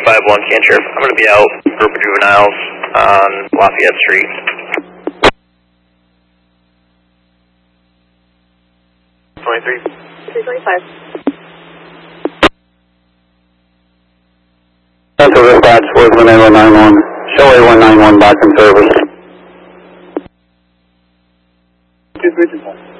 351 Can Sheriff. I'm going to be out group of juveniles on Lafayette Street. $23. 325. Central Dispatch, was 18191. Show A191 back in service. 2325.